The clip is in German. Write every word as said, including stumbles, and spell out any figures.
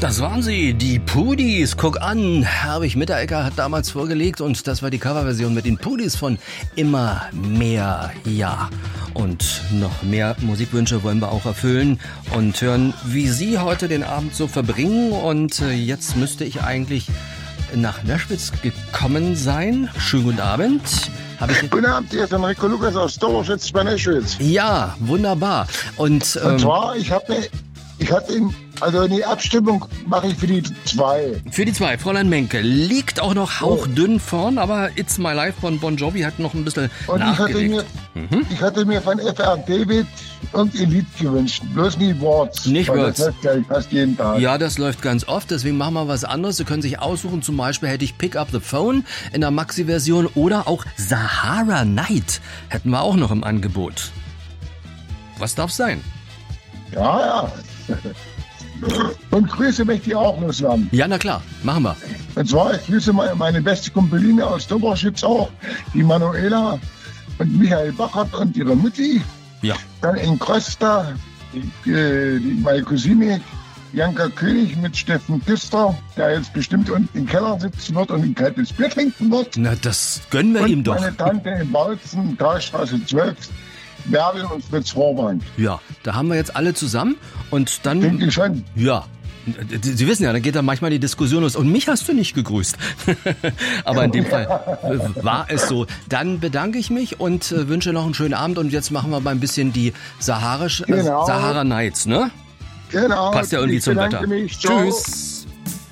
Das waren sie, die Pudis. Guck an, Herbig Mitteregger hat damals vorgelegt und das war die Coverversion mit den Pudis von Immer mehr, ja. Und noch mehr Musikwünsche wollen wir auch erfüllen und hören, wie Sie heute den Abend so verbringen. Und jetzt müsste ich eigentlich nach Nöschwitz gekommen sein. Schönen guten Abend. Hab ich Guten Abend, hier ist Enrico Lukas aus Doberschütz bei Nöschwitz. Ja, wunderbar. Und, ähm, und zwar, ich habe ich hatte in, also die Abstimmung mache ich für die zwei. Für die zwei, Fräulein Menke. Liegt auch noch hauchdünn vorn, aber It's My Life von Bon Jovi hat noch ein bisschen und nachgelegt. Ich hatte, mir, mhm. ich hatte mir von F R David irgendein Lied gewünscht, bloß nie Words. Nicht Words. Das läuft ja fast jeden Tag. Ja, das läuft ganz oft, deswegen machen wir was anderes. Sie können sich aussuchen, zum Beispiel hätte ich Pick Up the Phone in der Maxi-Version oder auch Sahara Night hätten wir auch noch im Angebot. Was darf sein? Ja, ja. Und Grüße möchte ich auch loswerden. Ja, na klar, machen wir. Und zwar, ich grüße meine beste Kumpeline aus Doberschütz auch, die Manuela und Michael Bachert und ihre Mutti. Ja. Dann in Krosta, die, äh, die, meine Cousine Janka König mit Steffen Küster, der jetzt bestimmt unten im Keller sitzen wird und ein kaltes Bier trinken wird. Na, das gönnen wir und ihm doch. Meine Tante in Bautzen, Karlstraße zwölf. Bärbel und Fritz Vorbank. Ja, da haben wir jetzt alle zusammen und dann... Denke ich schon. Ja, Sie wissen ja, da geht dann manchmal die Diskussion los. Und mich hast du nicht gegrüßt. Aber in dem Fall war es so. Dann bedanke ich mich und äh, wünsche noch einen schönen Abend. Und jetzt machen wir mal ein bisschen die Saharisch, genau. äh, Sahara Nights, ne? Genau. Passt ja irgendwie ich zum Wetter. Mich. Tschüss.